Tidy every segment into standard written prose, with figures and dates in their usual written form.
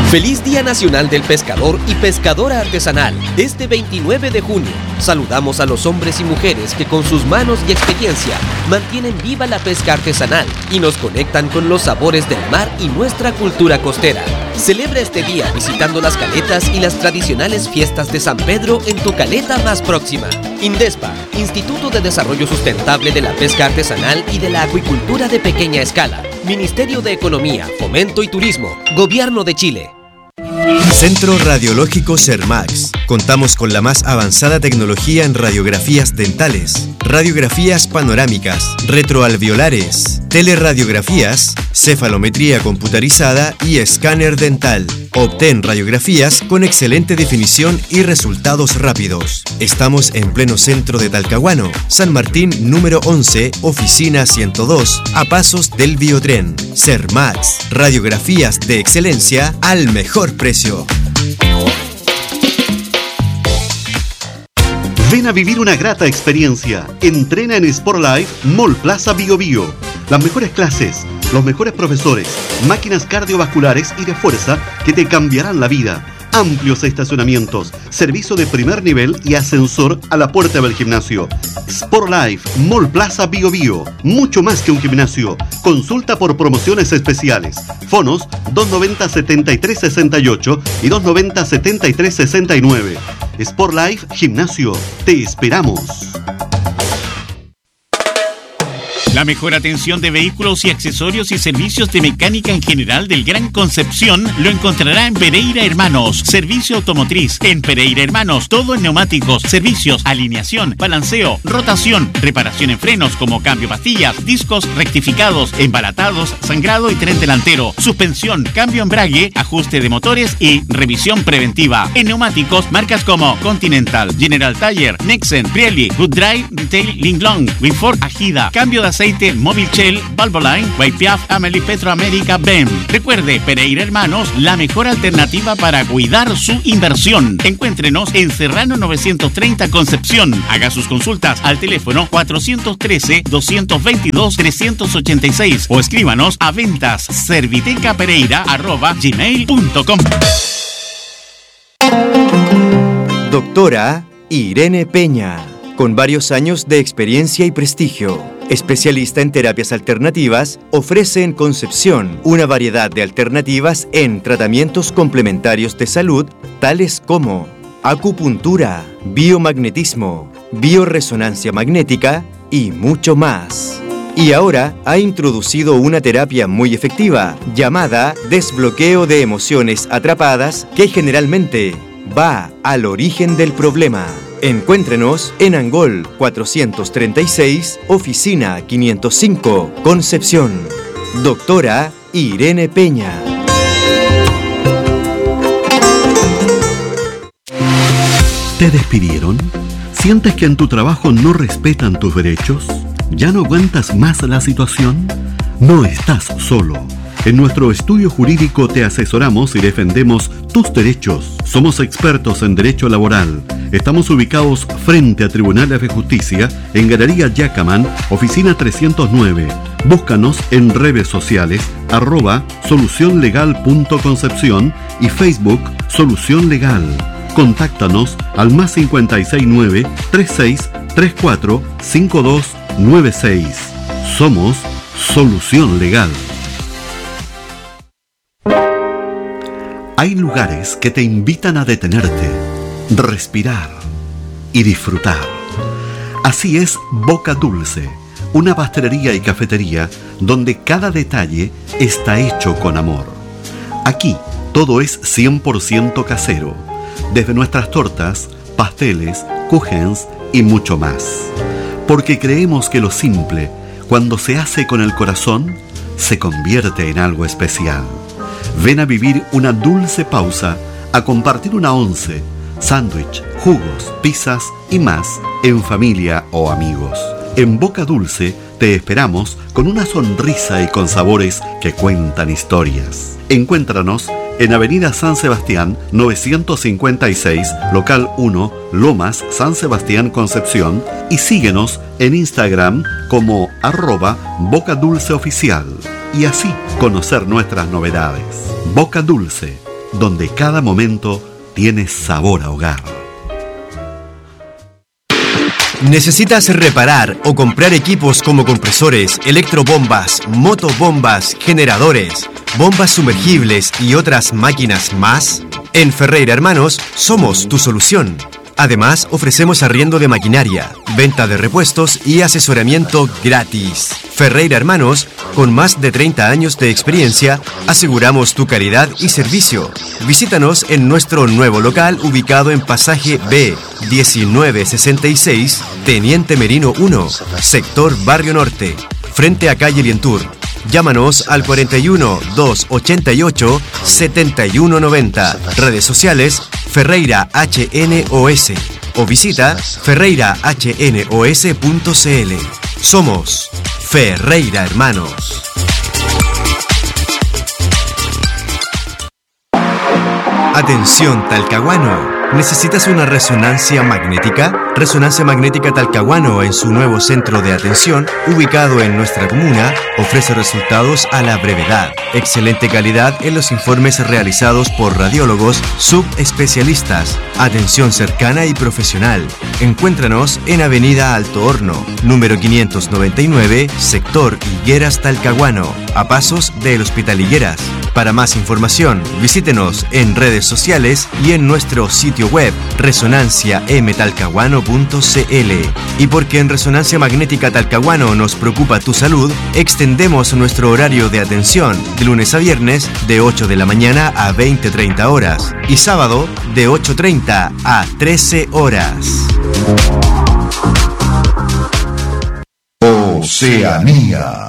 Feliz Día Nacional del Pescador y Pescadora Artesanal. Este 29 de junio, saludamos a los hombres y mujeres que con sus manos y experiencia mantienen viva la pesca artesanal y nos conectan con los sabores del mar y nuestra cultura costera. Celebra este día visitando las caletas y las tradicionales fiestas de San Pedro en tu caleta más próxima. INDESPA, Instituto de Desarrollo Sustentable de la Pesca Artesanal y de la Acuicultura de Pequeña Escala. Ministerio de Economía, Fomento y Turismo, Gobierno de Chile. Centro Radiológico Sermax. Contamos con la más avanzada tecnología en radiografías dentales, radiografías panorámicas, retroalveolares, teleradiografías, cefalometría computarizada y escáner dental. Obtén radiografías con excelente definición y resultados rápidos. Estamos en pleno centro de Talcahuano, San Martín número 11, oficina 102, a pasos del Biotren. Sermax, radiografías de excelencia al mejor precio. Ven a vivir una grata experiencia. Entrena en Sport Life Mall Plaza Bio Bio. Las mejores clases, los mejores profesores, máquinas cardiovasculares y de fuerza que te cambiarán la vida. Amplios estacionamientos, servicio de primer nivel y ascensor a la puerta del gimnasio. Sport Life Mall Plaza Bio Bio. Mucho más que un gimnasio. Consulta por promociones especiales. Fonos 290-7368 y 290-7369. Sport Life Gimnasio. Te esperamos. La mejor atención de vehículos y accesorios y servicios de mecánica en general del Gran Concepción lo encontrará en Pereira Hermanos. Servicio automotriz en Pereira Hermanos. Todo en neumáticos, servicios, alineación, balanceo, rotación, reparación en frenos como cambio pastillas, discos rectificados, embalatados, sangrado y tren delantero, suspensión, cambio embrague, ajuste de motores y revisión preventiva. En neumáticos, marcas como Continental, General Tire, Nexen, Pirelli, Good Drive, Retail, Linglong, Winford, Agida, cambio de aceite, Móvil Shell, Valvoline, YPF, Amelie, Petroamérica, BEM. Recuerde, Pereira Hermanos, la mejor alternativa para cuidar su inversión. Encuéntrenos en Serrano 930 Concepción. Haga sus consultas al teléfono 413-222-386 o escríbanos a ventas servitecapereira@gmail.com. Doctora Irene Peña, con varios años de experiencia y prestigio. Especialista en terapias alternativas, ofrece en Concepción una variedad de alternativas en tratamientos complementarios de salud, tales como acupuntura, biomagnetismo, bioresonancia magnética y mucho más. Y ahora ha introducido una terapia muy efectiva llamada desbloqueo de emociones atrapadas, que generalmente va al origen del problema. Encuéntrenos en Angol 436, oficina 505, Concepción. Doctora Irene Peña. ¿Te despidieron? ¿Sientes que en tu trabajo no respetan tus derechos? ¿Ya no aguantas más la situación? No estás solo. En nuestro estudio jurídico te asesoramos y defendemos tus derechos. Somos expertos en derecho laboral. Estamos ubicados frente a Tribunales de Justicia en Galería Yacaman, oficina 309. Búscanos en redes sociales @solucionlegal.concepción y Facebook Solución Legal. Contáctanos al +569 3634 5296. Somos Solución Legal. Hay lugares que te invitan a detenerte, respirar y disfrutar. Así es Boca Dulce, una pastelería y cafetería donde cada detalle está hecho con amor. Aquí todo es 100% casero, desde nuestras tortas, pasteles, kuchens y mucho más. Porque creemos que lo simple, cuando se hace con el corazón, se convierte en algo especial. Ven a vivir una dulce pausa, a compartir una once, sándwich, jugos, pizzas y más en familia o amigos. En Boca Dulce te esperamos con una sonrisa y con sabores que cuentan historias. Encuéntranos en Avenida San Sebastián 956, local 1, Lomas, San Sebastián, Concepción, y síguenos en Instagram como @bocadulceoficial y así conocer nuestras novedades. Boca Dulce, donde cada momento tiene sabor a hogar. ¿Necesitas reparar o comprar equipos como compresores, electrobombas, motobombas, generadores, bombas sumergibles y otras máquinas más? En Ferreira Hermanos somos tu solución. Además, ofrecemos arriendo de maquinaria, venta de repuestos y asesoramiento gratis. Ferreira Hermanos, con más de 30 años de experiencia, aseguramos tu calidad y servicio. Visítanos en nuestro nuevo local ubicado en Pasaje B, 1966, Teniente Merino 1, sector Barrio Norte, frente a calle Lientur. Llámanos al 41 288 7190. Redes sociales Ferreira HNOS o visita ferreirahnos.cl. Somos Ferreira Hermanos. Atención Talcahuano. ¿Necesitas una resonancia magnética? Resonancia Magnética Talcahuano, en su nuevo centro de atención, ubicado en nuestra comuna, ofrece resultados a la brevedad. Excelente calidad en los informes realizados por radiólogos subespecialistas. Atención cercana y profesional. Encuéntranos en Avenida Alto Horno, número 599, sector Higueras Talcahuano, a pasos del Hospital Higueras. Para más información, visítenos en redes sociales y en nuestro sitio web resonanciamtalcahuano.cl. Y porque en Resonancia Magnética Talcahuano nos preocupa tu salud, extendemos nuestro horario de atención de lunes a viernes de 8 de la mañana a 20:30 horas y sábado de 8:30 a 13 horas. Oceanía.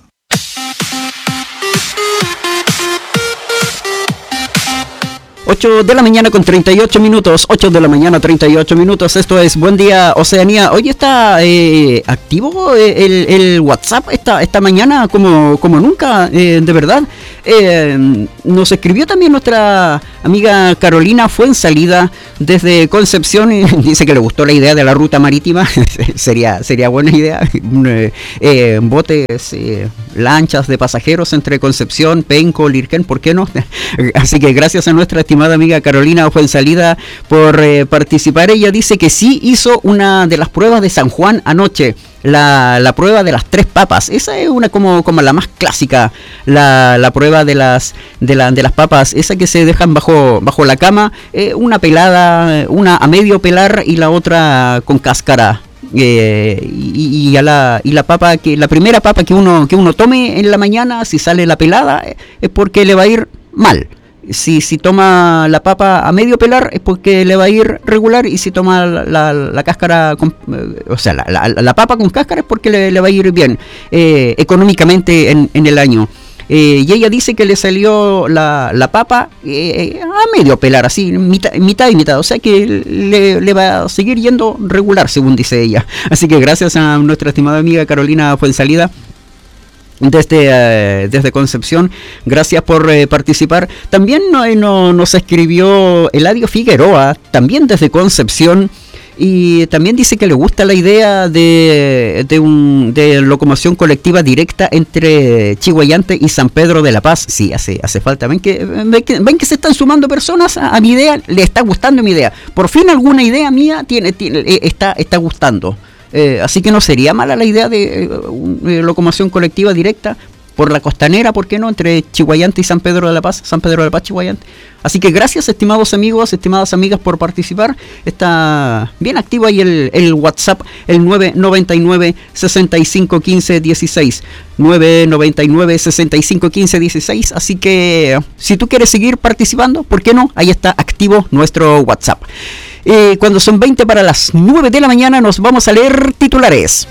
8 de la mañana con 38 minutos, 8 de la mañana 38 minutos, esto es Buen Día Oceanía. Hoy está activo el WhatsApp esta mañana como nunca, de verdad. Nos escribió también nuestra amiga Carolina Fuensalida desde Concepción y dice que le gustó la idea de la ruta marítima. sería buena idea. Botes, lanchas de pasajeros entre Concepción, Penco, Lirquén, ¿por qué no? Así que gracias a nuestra estimada amiga Carolina Fuensalida por participar. Ella dice que sí hizo una de las pruebas de San Juan anoche. La prueba de las 3 papas, esa es una como la más clásica, la prueba de las papas, esa que se dejan bajo la cama, una pelada, una a medio pelar y la otra con cáscara. Y la papa, que la primera papa que uno tome en la mañana, si sale la pelada, es porque le va a ir mal. Si toma la papa a medio pelar es porque le va a ir regular, y si toma la cáscara la papa con cáscara es porque le va a ir bien económicamente en el año. Y ella dice que le salió la papa a medio pelar, así mitad y mitad, o sea que le va a seguir yendo regular, según dice ella. Así que gracias a nuestra estimada amiga Carolina Fuensalida desde Concepción, gracias por participar. También nos escribió Eladio Figueroa, también desde Concepción, y también dice que le gusta la idea de locomoción colectiva directa entre Chiguayante y San Pedro de la Paz. Sí, hace falta. Ven que se están sumando personas a mi idea, le está gustando mi idea. Por fin alguna idea mía está gustando. Así que no sería mala la idea de locomoción colectiva directa por la costanera, ¿por qué no? Entre Chiguayante y San Pedro de la Paz, Chiguayante. Así que gracias, estimados amigos, estimadas amigas, por participar. Está bien activo ahí el WhatsApp, el 999 65 15 16, 999 65 15 16. Así que si tú quieres seguir participando, ¿por qué no? Ahí está activo nuestro WhatsApp. Cuando son 20 para las 9 de la mañana, nos vamos a leer titulares.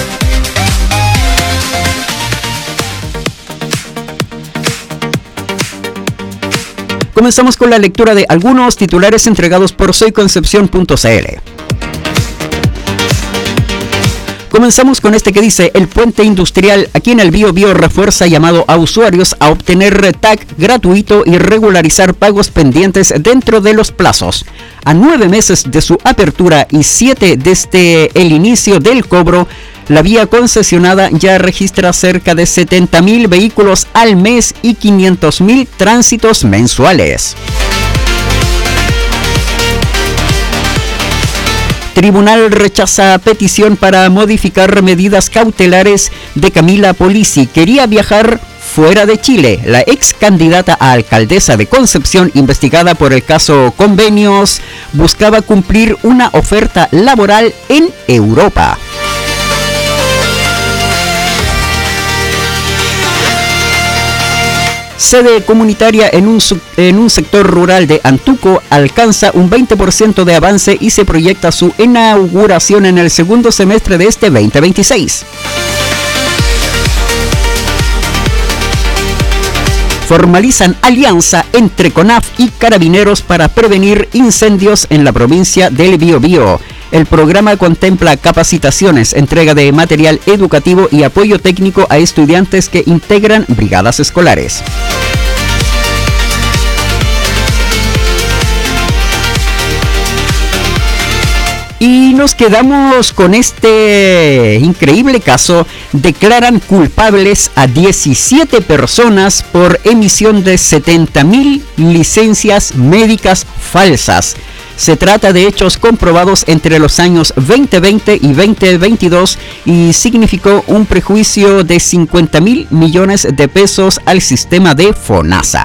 Comenzamos con la lectura de algunos titulares entregados por soyconcepcion.cl. Comenzamos con este que dice: el puente industrial aquí en el Biobío refuerza llamado a usuarios a obtener tag gratuito y regularizar pagos pendientes dentro de los plazos. A 9 meses de su apertura y 7 desde el inicio del cobro, la vía concesionada ya registra cerca de 70.000 vehículos al mes y 500.000 tránsitos mensuales. Tribunal rechaza petición para modificar medidas cautelares de Camila Polisi. Quería viajar fuera de Chile. La ex candidata a alcaldesa de Concepción, investigada por el caso Convenios, buscaba cumplir una oferta laboral en Europa. Sede comunitaria en un sector rural de Antuco alcanza un 20% de avance y se proyecta su inauguración en el segundo semestre de este 2026. Formalizan alianza entre CONAF y Carabineros para prevenir incendios en la provincia del Biobío. El programa contempla capacitaciones, entrega de material educativo y apoyo técnico a estudiantes que integran brigadas escolares. Y nos quedamos con este increíble caso. Declaran culpables a 17 personas por emisión de 70.000 licencias médicas falsas. Se trata de hechos comprobados entre los años 2020 y 2022 y significó un perjuicio de 50.000 millones de pesos al sistema de FONASA.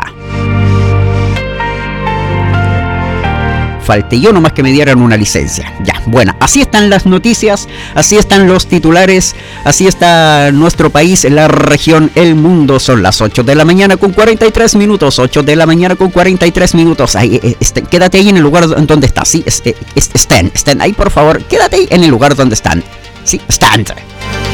Falte yo nomás que me dieran una licencia. Ya, bueno, así están las noticias, así están los titulares, así está nuestro país, la región, el mundo. Son las 8 de la mañana con 43 minutos, 8 de la mañana con 43 minutos. Ahí, quédate ahí en el lugar donde estás, sí, estén ahí, por favor, quédate ahí en el lugar donde están. Sí, están.